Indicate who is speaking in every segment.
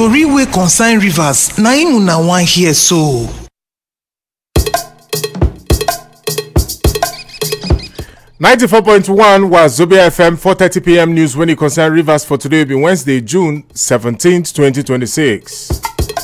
Speaker 1: tori wey concern rivers na im una wan hear so.
Speaker 2: .1 was Zobia FM 4:30 p.m. news when it concern rivers for today will be Wednesday, June 17th, 2026.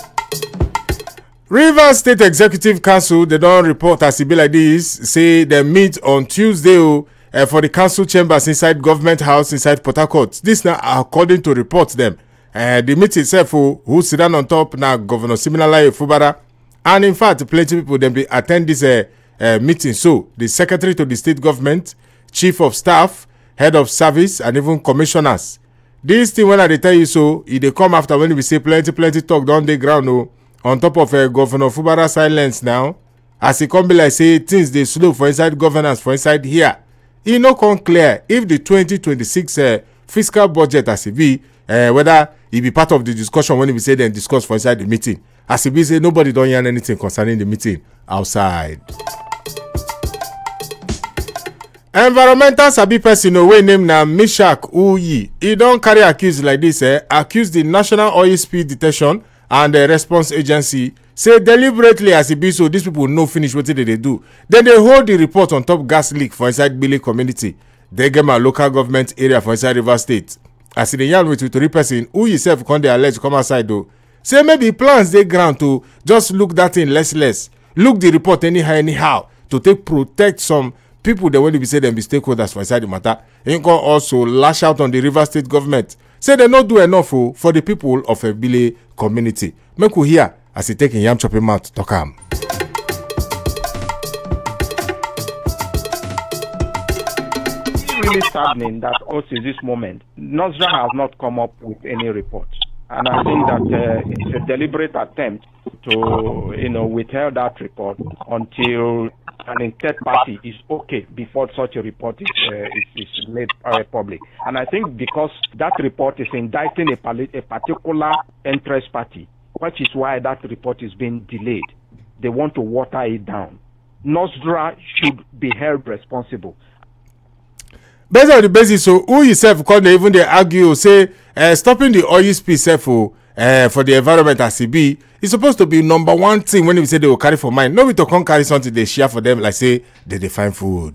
Speaker 2: Rivers State Executive Council, they don't report as it be like this, say they meet on Tuesday for the council chambers inside Government House inside Port Harcourt. This now according to reports them. The meeting itself who sit down on top now Governor Siminalayi Fubara. And in fact, plenty people then be attend this meeting. So the secretary to the state government, chief of staff, head of service, and even commissioners. This thing when I tell you so, they come after when we say plenty talk down the ground on top of Governor Fubara silence now. As it come be like say things they slow for inside governance for inside here. It no come clear if the 2026 fiscal budget as it be whether it be part of the discussion when we say then discuss for inside the meeting. As it be say nobody don't hear anything concerning the meeting outside. Environmental sabi person wey name na Mishak Uyi. He don't carry accuse like this accuse the National Oil Spill Detection and the Response Agency say deliberately as it be so these people no finish what they do. Then they hold the report on top gas leak for inside Bile community. They get my local government area for inside River State. As the yarn with 3 person who himself come dey allege come outside though. Say maybe plans they ground to just look that in less. Look the report anyhow to take protect some people that want to be say them be stakeholders for inside the matter. They can also lash out on the River State government. Say they not do enough for the people of a Bile community. Make we hear as he take in yam chopping mouth talk am.
Speaker 3: Really saddening that also in this moment, NOSRA has not come up with any report. And I think that it's a deliberate attempt to, withhold that report until an third party is okay before such a report is made public. And I think because that report is indicting a particular interest party, which is why that report is being delayed. They want to water it down. NOSRA should be held responsible.
Speaker 2: Based on the basis, so who yourself called even they argue, say stopping the oil spill self for the environment as it be, it's supposed to be number one thing when we say they will carry for mind. Nobody to come carry something they share for them, like say they find food.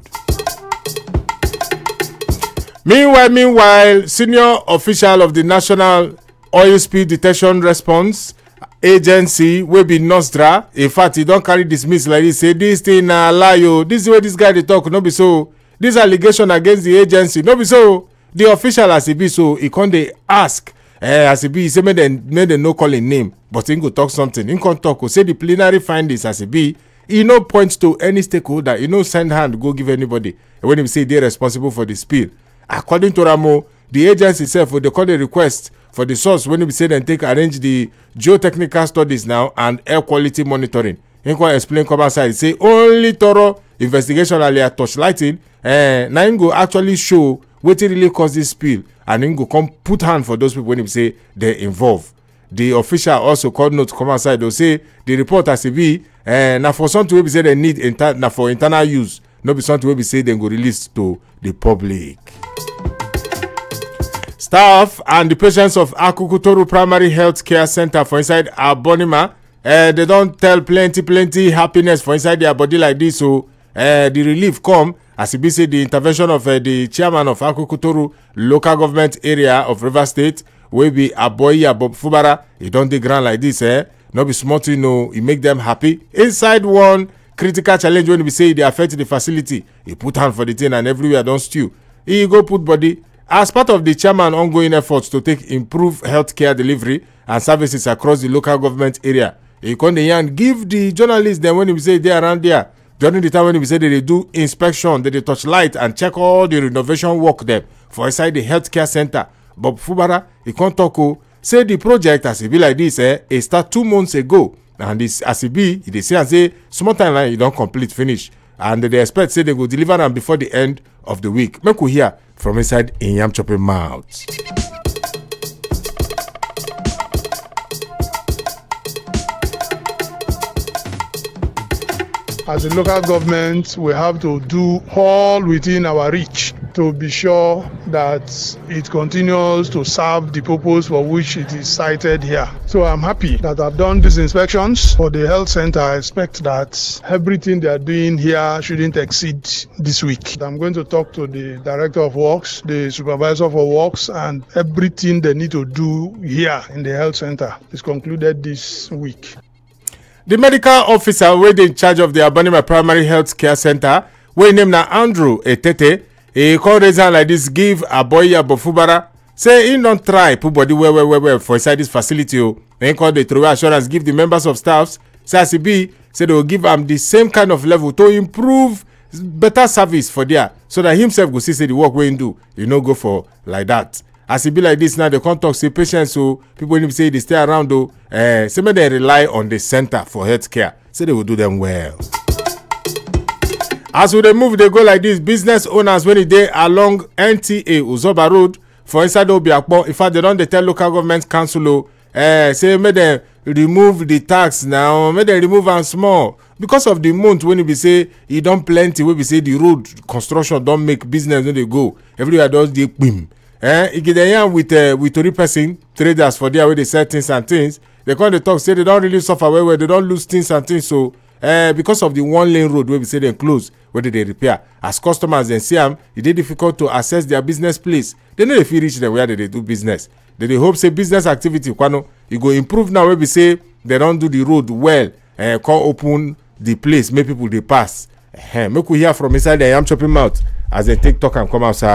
Speaker 2: Meanwhile, senior official of the National Oil Spill Detection Response Agency will be NOSRA. In fact, he don't carry dismiss like this. Say this thing na lie. This is where this guy they talk. No be so. This allegation against the agency. No be so. The official as he be so he can't they ask. As he be he say made them no call him name, but he go talk something. He can't talk. Say the plenary findings as he be. He no points to any stakeholder. He no send hand go give anybody. And when he say they're responsible for the spill, according to Ramo, the agency itself they call the request for the source when we say then take arrange the geotechnical studies now and air quality monitoring. He can explain come outside say only thorough investigation earlier touchlighting now him go actually show what really caused this spill and him go come put hand for those people when he say they involved. The official also called note come outside they'll say the report as it be now for something we say they need for internal use, not be something we say they go release to the public. Staff and the patients of Akukutoru Primary Health Care Center for inside Abonima, they don't tell plenty happiness for inside their body like this. So the relief come as it be say the intervention of the chairman of Akukutoru local government area of River State will be Aboyi Abob Fubara. He don't dig ground like this, not be smart, it make them happy. Inside one critical challenge when we say they affect the facility, he put hand for the thing and everywhere don't stew. He go put body. As part of the chairman ongoing efforts to take improve healthcare delivery and services across the local government area, he can give the journalists then when we say they around there during the time when we say they do inspection, they touch light and check all the renovation work there for inside the healthcare center. Bob Fubara, he can't talk. Say the project as it be like this, it start 2 months ago, and this as it be, they say and say small timeline you don't complete finish, and they expect say they will deliver them before the end of the week. Make we hear from inside in yam chopping mouth.
Speaker 4: As a local government, we have to do all within our reach to be sure that it continues to serve the purpose for which it is cited here. So I'm happy that I've done these inspections for the health center. I expect that everything they are doing here shouldn't exceed this week. I'm going to talk to the director of works, the supervisor for works, and everything they need to do here in the health center is concluded this week.
Speaker 2: The medical officer wey dey in charge of the Abonima Primary Health Care Center, wey name na Andrew Etete, he come raise hand like this, give Aboyi Abofubara, say he don try put body well for inside this facility o. He come dey throw assurance give the members of staffs, say as e be, say they go give am the same kind of level to improve better service for there, so that himself go see say the work wey him do, e no go for like that. As e be like this now, they come talk say patients, so people need to say they stay around though. Say may they rely on the center for healthcare, say they will do them well. As we dey move, they go like this. Business owners when they along NTA Uzoba Road for inside Obiakpo, in fact they don't tell local government council, say may they remove the tax now, may they remove am small because of the month when be say e don plenty. Wey be say the road construction don't make business when they go everywhere does dey pim. E get yarn with tori person traders for there where they sell things and things. They come dey talk say they don't really suffer where they don't lose things and things. So because of the one lane road where we say they close, where they repair. As customers then see them, it is difficult to access their business place. They know if you reach them where they do business. They hope say business activity kwano it go improve now where we say they don't do the road well. Come open the place, make people they pass. Make we hear from inside the Yam Chopping Mouth as they take talk and come outside.